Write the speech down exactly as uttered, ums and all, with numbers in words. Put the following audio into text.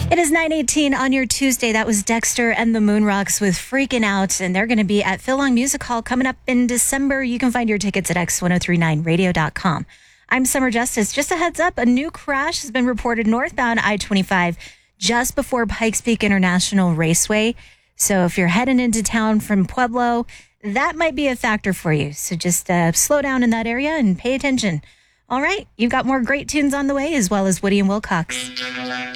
It is nine eighteen on your Tuesday. That was Dexter and the Moonrocks with Freaking Out, and they're going to be at Phil Long Music Hall coming up in December. You can find your tickets at x ten thirty-nine radio dot com. I'm Summer Justice. Just a heads up, a new crash has been reported northbound I twenty-five just before Pikes Peak International Raceway. So if you're heading into town from Pueblo, that might be a factor for you. So just uh, slow down in that area and pay attention. All right, you've got more great tunes on the way, as well as Woody and Wilcox.